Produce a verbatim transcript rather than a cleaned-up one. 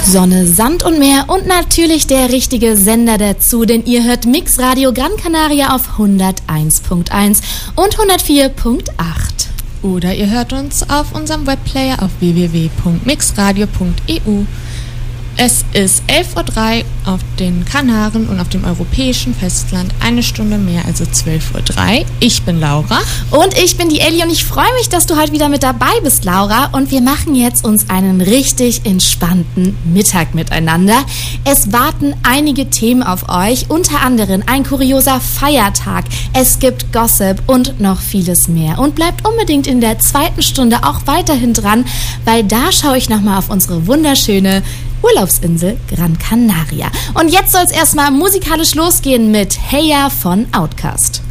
Sonne, Sand und Meer und natürlich der richtige Sender dazu, denn ihr hört Mix Radio Gran Canaria auf hunderteins Komma eins und hundertvier Komma acht. Oder ihr hört uns auf unserem Webplayer auf w w w punkt mixradio punkt e u. Es ist elf Uhr drei auf den Kanaren und auf dem europäischen Festland. Eine Stunde mehr, also zwölf Uhr drei. Ich bin Laura. Und ich bin die Elli und ich freue mich, dass du heute wieder mit dabei bist, Laura. Und wir machen jetzt uns einen richtig entspannten Mittag miteinander. Es warten einige Themen auf euch, unter anderem ein kurioser Feiertag. Es gibt Gossip und noch vieles mehr. Und bleibt unbedingt in der zweiten Stunde auch weiterhin dran, weil da schaue ich nochmal auf unsere wunderschöne Urlaubsinsel Gran Canaria. Und jetzt soll es erstmal musikalisch losgehen mit Hey Ya von Outkast.